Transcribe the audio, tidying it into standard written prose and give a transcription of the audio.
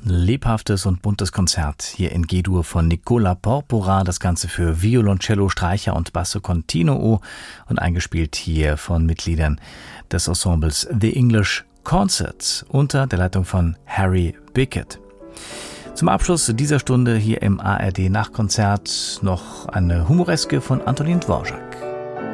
Lebhaftes und buntes Konzert hier in G-Dur von Nicola Porpora, das Ganze für Violoncello, Streicher und Basso Continuo und eingespielt hier von Mitgliedern des Ensembles The English Concerts unter der Leitung von Harry Bickett. Zum Abschluss dieser Stunde hier im ARD Nachkonzert noch eine Humoreske von Antonin Dvorak.